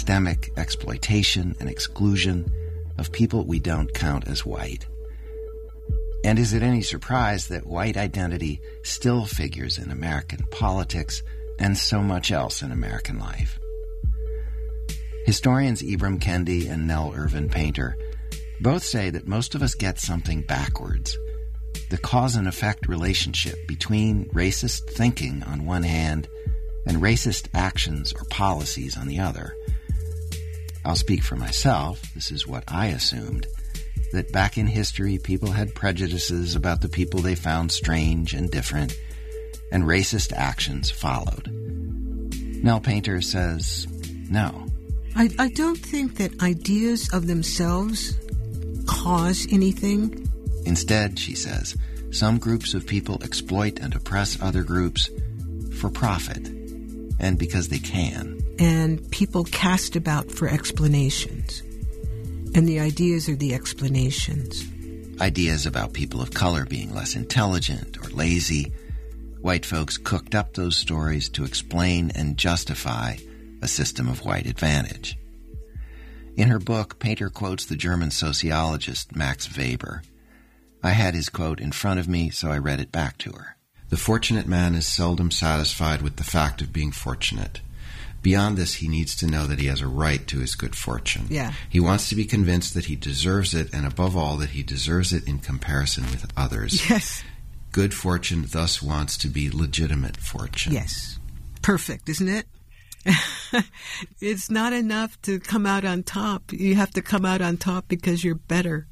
systemic exploitation and exclusion of people we don't count as white. And is it any surprise that white identity still figures in American politics and so much else in American life? Historians Ibram Kendi and Nell Irvin Painter both say that most of us get something backwards. The cause and effect relationship between racist thinking on one hand and racist actions or policies on the other. I'll speak for myself. This is what I assumed, that back in history people had prejudices about the people they found strange and different, and racist actions followed. Nell Painter says no. I don't think that ideas of themselves cause anything. Instead, she says, some groups of people exploit and oppress other groups for profit and because they can. And people cast about for explanations. And the ideas are the explanations. Ideas about people of color being less intelligent or lazy. White folks cooked up those stories to explain and justify a system of white advantage. In her book, Painter quotes the German sociologist Max Weber. I had his quote in front of me, so I read it back to her. The fortunate man is seldom satisfied with the fact of being fortunate. Beyond this, he needs to know that he has a right to his good fortune. Yeah. He wants to be convinced that he deserves it, and above all, that he deserves it in comparison with others. Yes. Good fortune thus wants to be legitimate fortune. Yes. Perfect, isn't it? It's not enough to come out on top. You have to come out on top because you're better.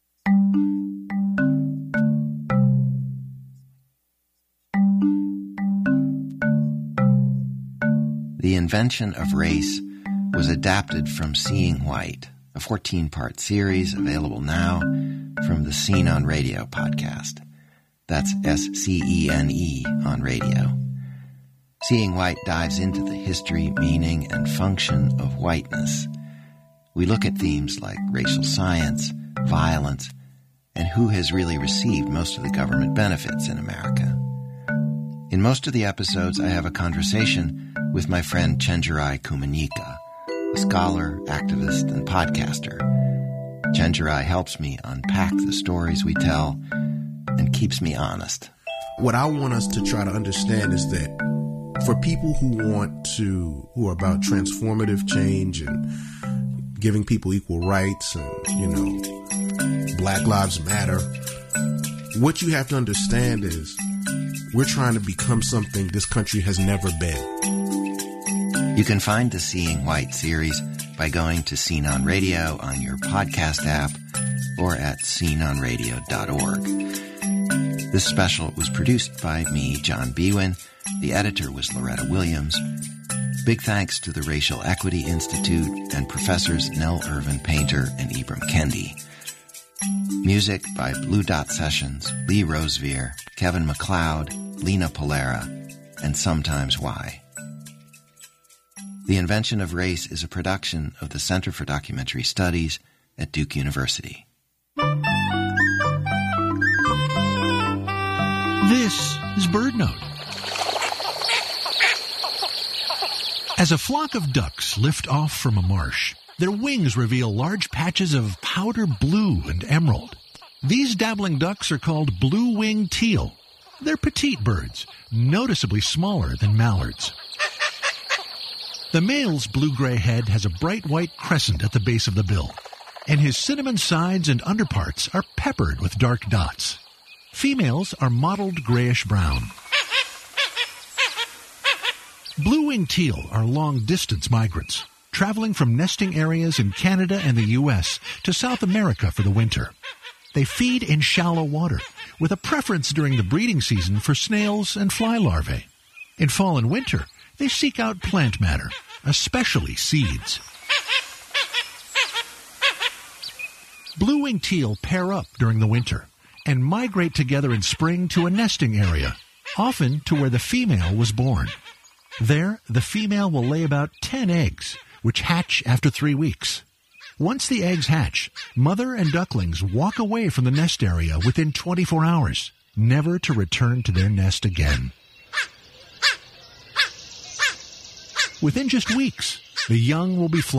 The Invention of Race was adapted from Seeing White, a 14-part series available now from the Scene on Radio podcast. That's SCENE on radio. Seeing White dives into the history, meaning, and function of whiteness. We look at themes like racial science, violence, and who has really received most of the government benefits in America. In most of the episodes, I have a conversation with my friend Chenjerai Kumanyika, a scholar, activist, and podcaster. Chenjerai helps me unpack the stories we tell and keeps me honest. What I want us to try to understand is that for people who are about transformative change and giving people equal rights and, Black Lives Matter, what you have to understand is we're trying to become something this country has never been. You can find the Seeing White series by going to Scene on Radio on your podcast app or at sceneonradio.org. This special was produced by me, John Biewen. The editor was Loretta Williams. Big thanks to the Racial Equity Institute and professors Nell Irvin Painter and Ibram Kendi. Music by Blue Dot Sessions, Lee Rosevere, Kevin MacLeod, Lena Polera, and Sometimes Why. The Invention of Race is a production of the Center for Documentary Studies at Duke University. This is BirdNote. As a flock of ducks lift off from a marsh, their wings reveal large patches of powder blue and emerald. These dabbling ducks are called blue-winged teal. They're petite birds, noticeably smaller than mallards. The male's blue-gray head has a bright white crescent at the base of the bill, and his cinnamon sides and underparts are peppered with dark dots. Females are mottled grayish-brown. Blue-winged teal are long-distance migrants, traveling from nesting areas in Canada and the U.S. to South America for the winter. They feed in shallow water, with a preference during the breeding season for snails and fly larvae. In fall and winter, they seek out plant matter, especially seeds. Blue-winged teal pair up during the winter and migrate together in spring to a nesting area, often to where the female was born. There, the female will lay about 10 eggs, which hatch after 3 weeks. Once the eggs hatch, mother and ducklings walk away from the nest area within 24 hours, never to return to their nest again. Within just weeks, the young will be flying